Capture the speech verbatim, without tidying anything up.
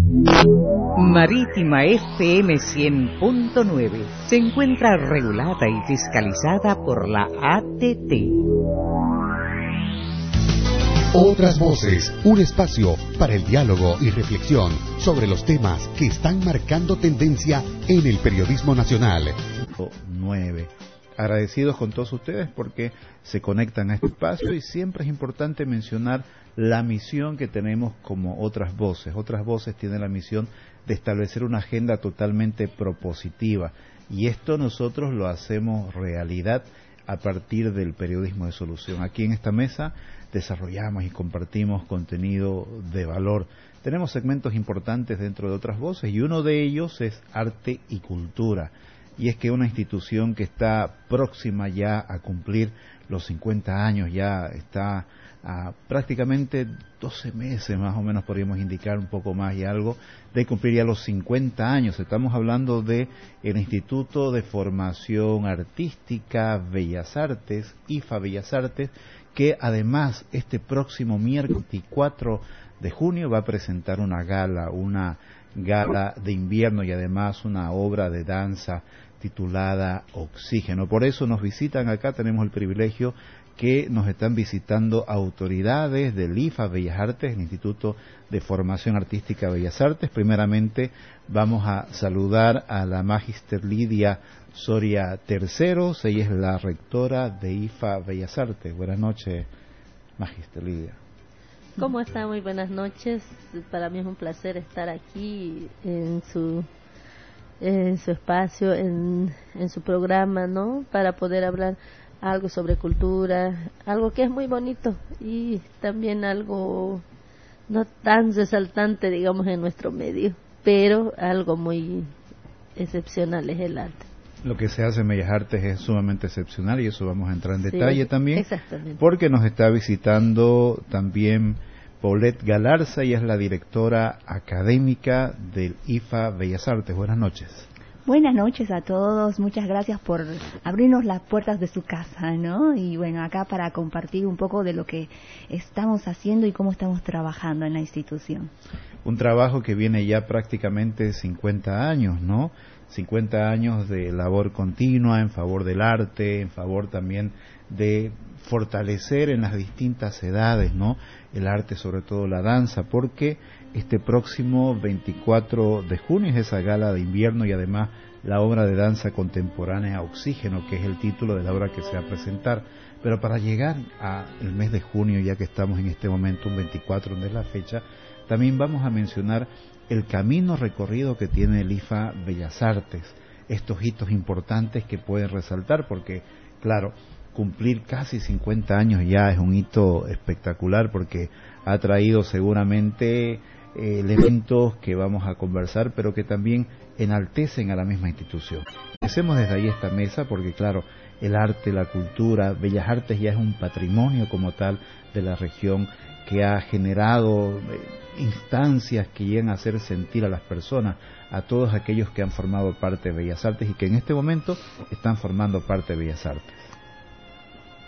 Marítima F M cien punto nueve se encuentra regulada y fiscalizada por la A T T. Otras voces, un espacio para el diálogo y reflexión sobre los temas que están marcando tendencia en el periodismo nacional. nueve. Agradecidos con todos ustedes porque se conectan a este espacio y siempre es importante mencionar la misión que tenemos como Otras Voces. Otras Voces tienen la misión de establecer una agenda totalmente propositiva y esto nosotros lo hacemos realidad a partir del periodismo de solución. Aquí en esta mesa desarrollamos y compartimos contenido de valor. Tenemos segmentos importantes dentro de Otras Voces y uno de ellos es arte y cultura. Y es que una institución que está próxima ya a cumplir los cincuenta años, ya está a prácticamente doce meses más o menos, podríamos indicar un poco más y algo, de cumplir ya los cincuenta años. Estamos hablando de el Instituto de Formación Artística Bellas Artes, I F A Bellas Artes, que además este próximo miércoles veinticuatro de junio va a presentar una gala, una gala de invierno y además una obra de danza titulada Oxígeno. Por eso nos visitan acá, tenemos el privilegio que nos están visitando autoridades del I F A Bellas Artes, el Instituto de Formación Artística Bellas Artes. Primeramente vamos a saludar a la Magister Lidia Soria Terceros, ella es la rectora de I F A Bellas Artes. Buenas noches, Magister Lidia. ¿Cómo está? Muy buenas noches. Para mí es un placer estar aquí en su en su espacio, en, en su programa, ¿no? Para poder hablar algo sobre cultura, algo que es muy bonito y también algo no tan resaltante, digamos, en nuestro medio, pero algo muy excepcional es el arte. Lo que se hace en Bellas Artes es sumamente excepcional y eso vamos a entrar en detalle sí, también, exactamente. Porque nos está visitando también Paulette Galarza, ella es la directora académica del I F A Bellas Artes. Buenas noches. Buenas noches a todos, muchas gracias por abrirnos las puertas de su casa, ¿no? Y bueno, acá para compartir un poco de lo que estamos haciendo y cómo estamos trabajando en la institución. Un trabajo que viene ya prácticamente cincuenta años, ¿no? cincuenta años de labor continua en favor del arte, en favor también de fortalecer en las distintas edades, ¿no? El arte, sobre todo la danza, porque este próximo veinticuatro de junio es esa gala de invierno y además la obra de danza contemporánea Oxígeno, que es el título de la obra que se va a presentar. Pero para llegar al mes de junio, ya que estamos en este momento, un veinticuatro, donde es la fecha, también vamos a mencionar el camino recorrido que tiene el I F A Bellas Artes, estos hitos importantes que pueden resaltar, porque, claro, cumplir casi cincuenta años ya es un hito espectacular, porque ha traído seguramente eh, elementos que vamos a conversar, pero que también enaltecen a la misma institución. Empecemos desde ahí esta mesa, porque, claro, el arte, la cultura, Bellas Artes ya es un patrimonio como tal de la región que ha generado eh, instancias que llegan a hacer sentir a las personas, a todos aquellos que han formado parte de Bellas Artes y que en este momento están formando parte de Bellas Artes.